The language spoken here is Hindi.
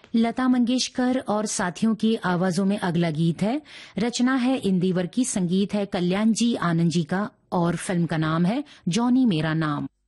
लता मंगेशकर और साथियों की आवाजों में अगला गीत है। रचना है इंदिवर की, संगीत है कल्याण जी आनंद जी का और फिल्म का नाम है जॉनी मेरा नाम।